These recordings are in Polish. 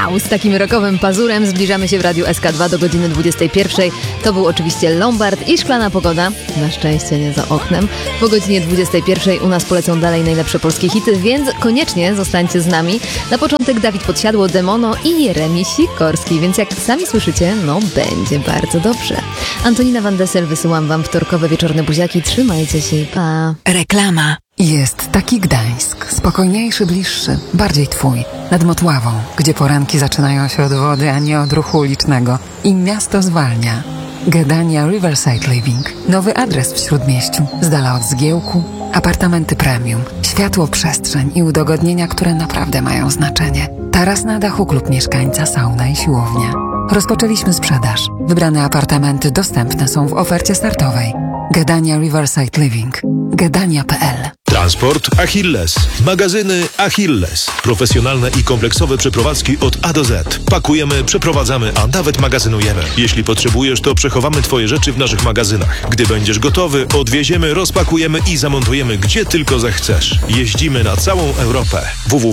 Wow, z takim rockowym pazurem zbliżamy się w Radiu SK2 do godziny 21. To był oczywiście Lombard i Szklana Pogoda. Na szczęście nie za oknem. Po godzinie 21 u nas polecą dalej najlepsze polskie hity, więc koniecznie zostańcie z nami. Na początek Dawid Podsiadło, Demono i Jeremi Sikorski, więc jak sami słyszycie, no będzie bardzo dobrze. Antonina Van Dessel, wysyłam wam wtorkowe wieczorne buziaki. Trzymajcie się i pa. Reklama. Jest taki Gdańsk, spokojniejszy, bliższy, bardziej twój, nad Motławą, gdzie poranki zaczynają się od wody, a nie od ruchu ulicznego. I miasto zwalnia. Gdania Riverside Living. Nowy adres w Śródmieściu, z dala od zgiełku. Apartamenty premium, światło, przestrzeń i udogodnienia, które naprawdę mają znaczenie. Taras na dachu, klub mieszkańca, sauna i siłownia. Rozpoczęliśmy sprzedaż. Wybrane apartamenty dostępne są w ofercie startowej. Gdania Riverside Living. Gdania.pl. Transport Achilles. Magazyny Achilles. Profesjonalne i kompleksowe przeprowadzki od A do Z. Pakujemy, przeprowadzamy, a nawet magazynujemy. Jeśli potrzebujesz, to przechowamy Twoje rzeczy w naszych magazynach. Gdy będziesz gotowy, odwieziemy, rozpakujemy i zamontujemy gdzie tylko zechcesz. Jeździmy na całą Europę.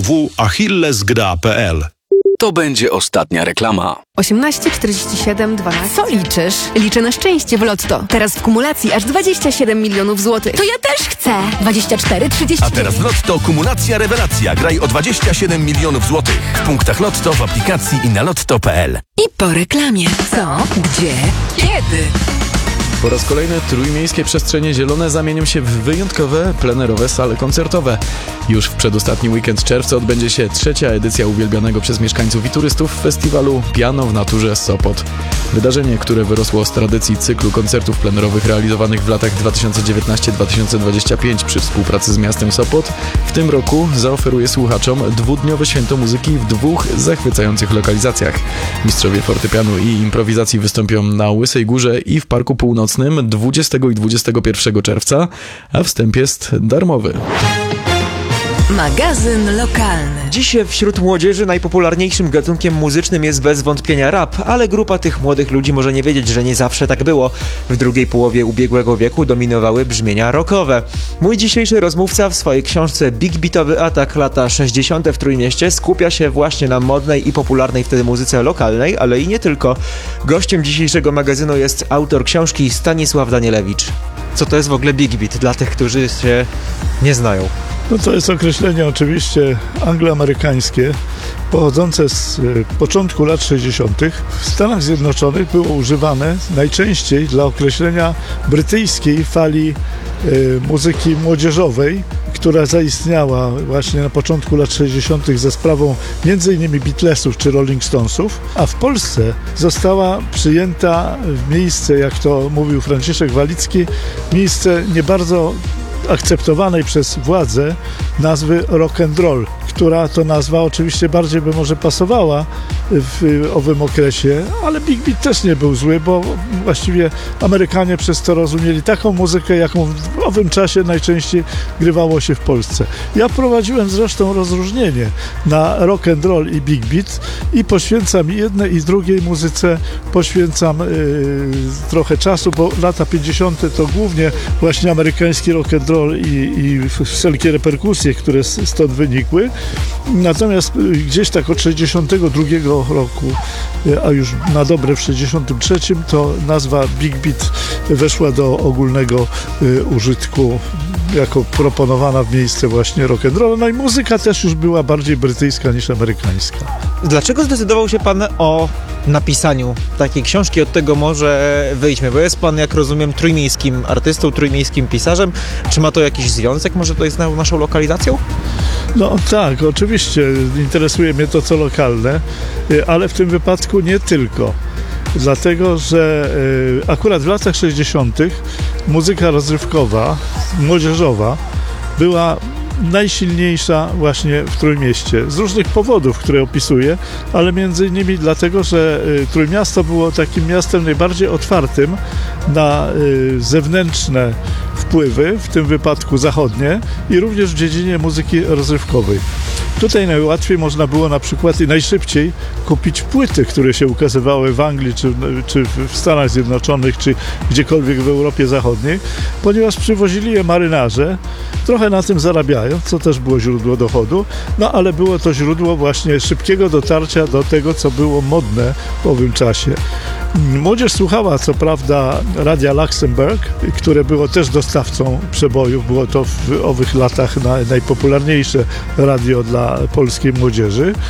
www.achillesgda.pl. To będzie ostatnia reklama. 18, 47, 12. Co liczysz? Liczę na szczęście w Lotto. Teraz w kumulacji aż 27 milionów złotych. To ja też chcę! 24, 30. A teraz w Lotto kumulacja rewelacja. Graj o 27 milionów złotych. W punktach Lotto, w aplikacji i na lotto.pl. I po reklamie. Co? Gdzie? Kiedy? Po raz kolejny trójmiejskie przestrzenie zielone zamienią się w wyjątkowe, plenerowe sale koncertowe. Już w przedostatni weekend czerwca odbędzie się trzecia edycja uwielbianego przez mieszkańców i turystów festiwalu Piano w Naturze Sopot. Wydarzenie, które wyrosło z tradycji cyklu koncertów plenerowych realizowanych w latach 2019-2025 przy współpracy z miastem Sopot, w tym roku zaoferuje słuchaczom dwudniowe święto muzyki w dwóch zachwycających lokalizacjach. Mistrzowie fortepianu i improwizacji wystąpią na Łysej Górze i w Parku Północnym 20 i 21 czerwca, a wstęp jest darmowy. Magazyn lokalny. Dziś wśród młodzieży najpopularniejszym gatunkiem muzycznym jest bez wątpienia rap, ale grupa tych młodych ludzi może nie wiedzieć, że nie zawsze tak było. W drugiej połowie ubiegłego wieku dominowały brzmienia rockowe. Mój dzisiejszy rozmówca w swojej książce Big Beatowy Atak lata 60. w Trójmieście skupia się właśnie na modnej i popularnej wtedy muzyce lokalnej, ale i nie tylko. Gościem dzisiejszego magazynu jest autor książki Stanisław Danielewicz. Co to jest w ogóle Big Beat dla tych, którzy się nie znają? No to jest określenie oczywiście angloamerykańskie, pochodzące z początku lat 60. W Stanach Zjednoczonych było używane najczęściej dla określenia brytyjskiej fali muzyki młodzieżowej, która zaistniała właśnie na początku lat 60. za sprawą m.in. Beatlesów czy Rolling Stonesów, a w Polsce została przyjęta w miejsce, jak to mówił Franciszek Walicki, miejsce nie bardzo akceptowanej przez władze nazwy rock and roll, która to nazwa oczywiście bardziej by może pasowała w owym okresie, ale Big Beat też nie był zły, bo właściwie Amerykanie przez to rozumieli taką muzykę, jaką w owym czasie najczęściej grywało się w Polsce. Ja prowadziłem zresztą rozróżnienie na rock and roll i Big Beat i poświęcam jednej i drugiej muzyce, poświęcam trochę czasu, bo lata 50. to głównie właśnie amerykański rock and roll i wszelkie reperkusje, które stąd wynikły. Natomiast gdzieś tak od 62 roku, a już na dobre w 63, to nazwa Big Beat weszła do ogólnego użytku jako proponowana w miejsce właśnie rock and roll. No i muzyka też już była bardziej brytyjska niż amerykańska. Dlaczego zdecydował się pan o napisaniu takiej książki? Od tego może wyjdźmy, bo jest pan, jak rozumiem, trójmiejskim artystą, trójmiejskim pisarzem. Czy ma to jakiś związek może tutaj z naszą lokalizacją? No tak, oczywiście interesuje mnie to, co lokalne, ale w tym wypadku nie tylko. Dlatego, że akurat w latach 60. muzyka rozrywkowa, młodzieżowa była najsilniejsza właśnie w Trójmieście. Z różnych powodów, które opisuję, ale między innymi dlatego, że Trójmiasto było takim miastem najbardziej otwartym na zewnętrzne wpływy, w tym wypadku zachodnie, i również w dziedzinie muzyki rozrywkowej. Tutaj najłatwiej można było na przykład i najszybciej kupić płyty, które się ukazywały w Anglii, czy w Stanach Zjednoczonych, czy gdziekolwiek w Europie Zachodniej, ponieważ przywozili je marynarze, trochę na tym zarabiając, co też było źródło dochodu, no ale było to źródło właśnie szybkiego dotarcia do tego, co było modne w owym czasie. Młodzież słuchała co prawda radia Luxemburg, które było też dostawcą przebojów, było to w owych latach najpopularniejsze radio dla polskiej młodzieży.